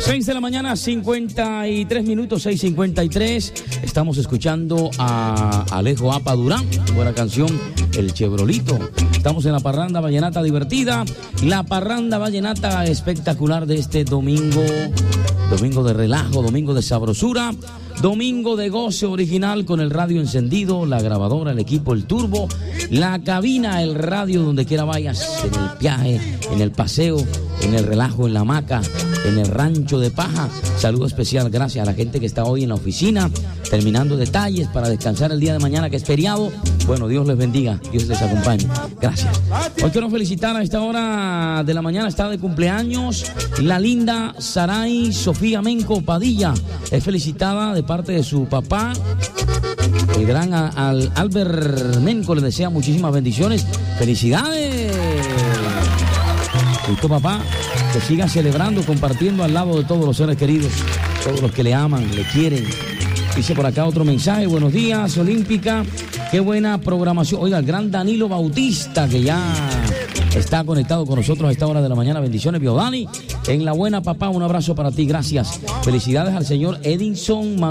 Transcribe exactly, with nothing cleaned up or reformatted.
seis de la mañana, cincuenta y tres minutos, seis cincuenta y tres. Estamos escuchando a Alejo Apa Durán, buena canción, El Chevrolito. Estamos en la parranda vallenata divertida, la parranda vallenata espectacular de este domingo, domingo de relajo, domingo de sabrosura, domingo de goce original con el radio encendido, la grabadora, el equipo, el turbo, la cabina, el radio, donde quiera vayas, en el viaje, en el paseo, en el relajo, en la hamaca, en el rancho de paja. Saludo especial, gracias a la gente que está hoy en la oficina, terminando detalles para descansar el día de mañana que es feriado. Bueno, Dios les bendiga, Dios les acompañe. Gracias. Hoy quiero felicitar a esta hora de la mañana, está de cumpleaños la linda Saray Sofía Menco Padilla. Es felicitada de parte de su papá, el gran al Albert Menco. Le desea muchísimas bendiciones. ¡Felicidades! Justo, papá, que siga celebrando, compartiendo al lado de todos los seres queridos, todos los que le aman, le quieren. Dice por acá otro mensaje: buenos días, Olímpica, qué buena programación. Oiga, el gran Danilo Bautista, que ya está conectado con nosotros a esta hora de la mañana. Bendiciones, Biodani. En la buena, papá, un abrazo para ti, gracias. Felicidades al señor Edinson Manuel.